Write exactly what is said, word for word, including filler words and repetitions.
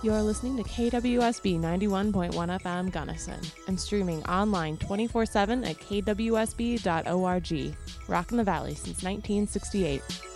You're listening to K W S B ninety-one point one F M Gunnison and streaming online twenty-four seven at k w s b dot org. Rockin' the Valley since nineteen sixty-eight.